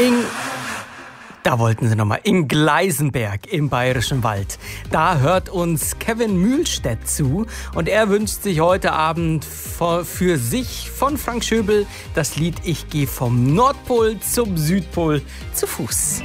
Da wollten sie nochmal. In Gleisenberg im Bayerischen Wald. Da hört uns Kevin Mühlstedt zu und er wünscht sich heute Abend für sich von Frank Schöbel das Lied Ich gehe vom Nordpol zum Südpol zu Fuß.